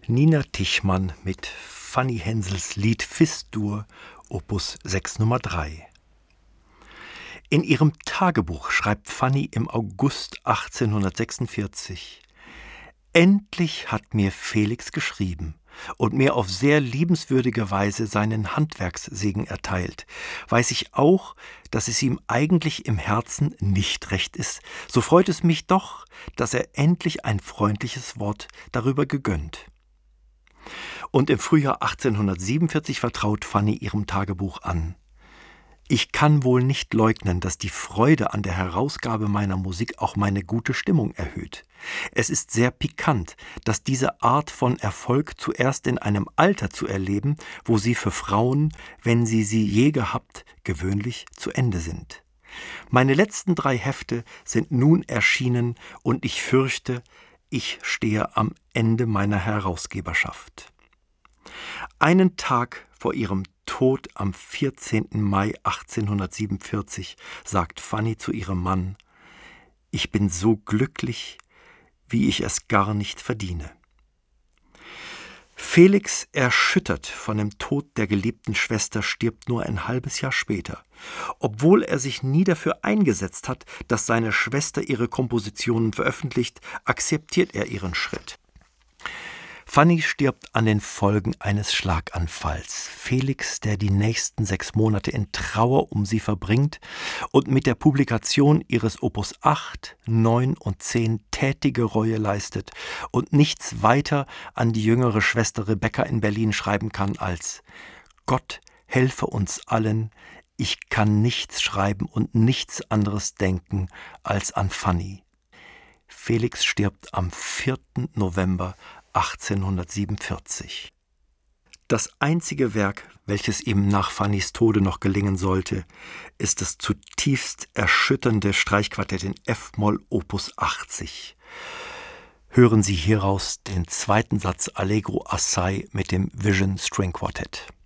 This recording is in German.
Nina Tichmann mit Fanny Hensels Lied Fis-Dur, Opus 6 Nummer 3. In ihrem Tagebuch schreibt Fanny im August 1846: Endlich hat mir Felix geschrieben und mir auf sehr liebenswürdige Weise seinen Handwerkssegen erteilt. Weiß ich auch, dass es ihm eigentlich im Herzen nicht recht ist, so freut es mich doch, dass er endlich ein freundliches Wort darüber gegönnt. Und im Frühjahr 1847 vertraut Fanny ihrem Tagebuch an: Ich kann wohl nicht leugnen, dass die Freude an der Herausgabe meiner Musik auch meine gute Stimmung erhöht. Es ist sehr pikant, dass diese Art von Erfolg zuerst in einem Alter zu erleben, wo sie für Frauen, wenn sie je gehabt, gewöhnlich zu Ende sind. Meine letzten 3 Hefte sind nun erschienen und ich fürchte, ich stehe am Ende meiner Herausgeberschaft. Einen Tag vor ihrem Tod am 14. Mai 1847 sagt Fanny zu ihrem Mann: Ich bin so glücklich, wie ich es gar nicht verdiene. Felix, erschüttert von dem Tod der geliebten Schwester, stirbt nur ein halbes Jahr später. Obwohl er sich nie dafür eingesetzt hat, dass seine Schwester ihre Kompositionen veröffentlicht, akzeptiert er ihren Schritt. Fanny stirbt an den Folgen eines Schlaganfalls. Felix, der die nächsten 6 Monate in Trauer um sie verbringt und mit der Publikation ihres Opus 8, 9 und 10 tätige Reue leistet und nichts weiter an die jüngere Schwester Rebecca in Berlin schreiben kann als: Gott helfe uns allen, ich kann nichts schreiben und nichts anderes denken als an Fanny. Felix stirbt am 4. November 1847. Das einzige Werk, welches ihm nach Fannys Tode noch gelingen sollte, ist das zutiefst erschütternde Streichquartett in F-Moll Opus 80. Hören Sie hieraus den 2. Satz Allegro Assai mit dem Vision String Quartett.